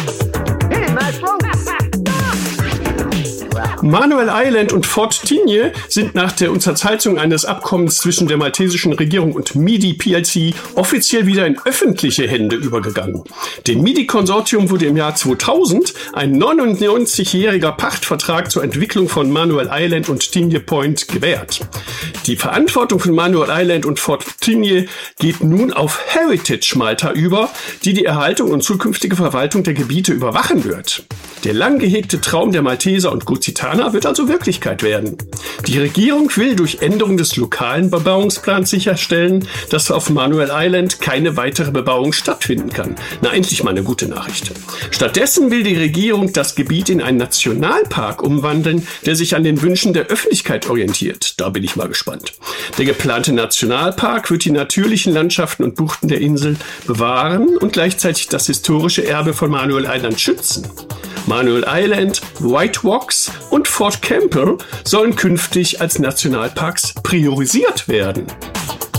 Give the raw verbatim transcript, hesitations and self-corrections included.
Manuel Island und Fort Tignes sind nach der Unterzeichnung eines Abkommens zwischen der maltesischen Regierung und MIDI P L C offiziell wieder in öffentliche Hände übergegangen. Dem MIDI-Konsortium wurde im Jahr zweitausend ein neunundneunzigjähriger Pachtvertrag zur Entwicklung von Manuel Island und Tignes Point gewährt. Die Verantwortung von Manuel Island und Fort Tignes geht nun auf Heritage Malta über, die die Erhaltung und zukünftige Verwaltung der Gebiete überwachen wird. Der lang gehegte Traum der Malteser und Lusitaner wird also Wirklichkeit werden. Die Regierung will durch Änderung des lokalen Bebauungsplans sicherstellen, dass auf Manuel Island keine weitere Bebauung stattfinden kann. Na, endlich mal eine gute Nachricht. Stattdessen will die Regierung das Gebiet in einen Nationalpark umwandeln, der sich an den Wünschen der Öffentlichkeit orientiert. Da bin ich mal gespannt. Der geplante Nationalpark wird die natürlichen Landschaften und Buchten der Insel bewahren und gleichzeitig das historische Erbe von Manuel Island schützen. Manuel Island, White Rocks und Fort Campbell sollen künftig als Nationalparks priorisiert werden.